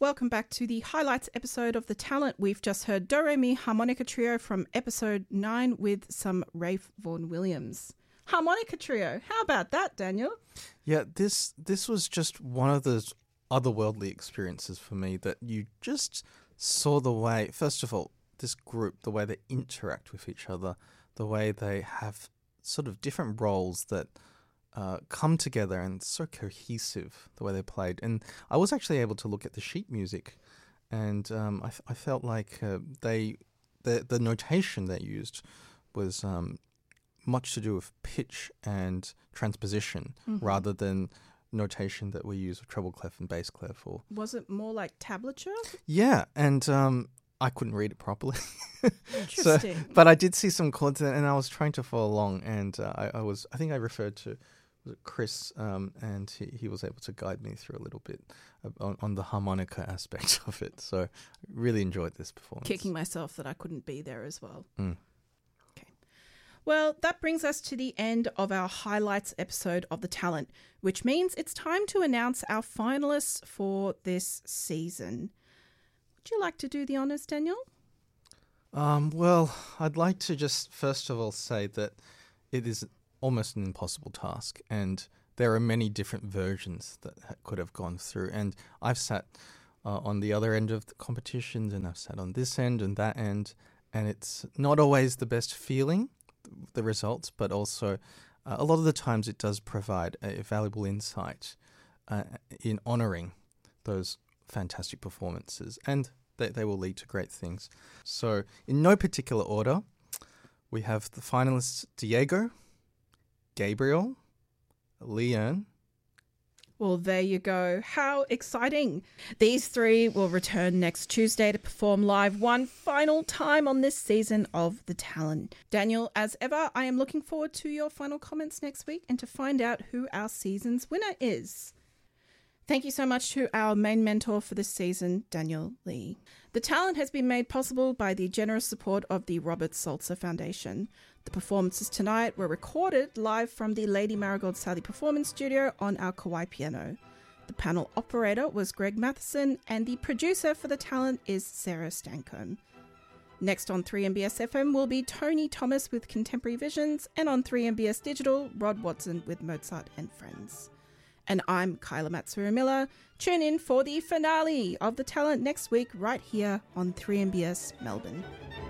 Welcome back to the highlights episode of The Talent. We've just heard Do Re Mi Harmonica Trio from episode 9 with some Rafe Vaughan Williams. Harmonica Trio, how about that, Daniel? Yeah, this was just one of those otherworldly experiences for me that you just saw the way, first of all, this group, the way they interact with each other, the way they have sort of different roles that come together and so cohesive, the way they played. And I was actually able to look at the sheet music, and I felt like the notation they used was much to do with pitch and transposition rather than notation that we use with treble clef and bass clef. Or was it more like tablature? Yeah, and I couldn't read it properly. Interesting. But I did see some chords in it, and I was trying to follow along, and I think I referred to Chris, and he was able to guide me through a little bit on the harmonica aspect of it. So I really enjoyed this performance. Kicking myself that I couldn't be there as well. Mm. Okay. Well, that brings us to the end of our highlights episode of The Talent, which means it's time to announce our finalists for this season. Would you like to do the honours, Daniel? Well, I'd like to just first of all say that it is almost an impossible task, and there are many different versions that could have gone through, and I've sat on the other end of the competitions, and I've sat on this end and that end, and it's not always the best feeling, the results, but also a lot of the times it does provide a valuable insight in honouring those fantastic performances, and they will lead to great things. So in no particular order, we have the finalists Diego, Gabriel, Leanne. Well, there you go. How exciting. These three will return next Tuesday to perform live one final time on this season of The Talent. Daniel, as ever, I am looking forward to your final comments next week and to find out who our season's winner is. Thank you so much to our main mentor for this season, Daniel Lee. The Talent has been made possible by the generous support of the Robert Salzer Foundation. The performances tonight were recorded live from the Lady Marigold Sally Performance Studio on our Kauai piano. The panel operator was Greg Matheson, and the producer for The Talent is Sarah Stancombe. Next on 3MBS FM will be Tony Thomas with Contemporary Visions, and on 3MBS Digital, Rod Watson with Mozart and Friends. And I'm Kyla Matsuru-Miller. Tune in for the finale of The Talent next week right here on 3MBS Melbourne.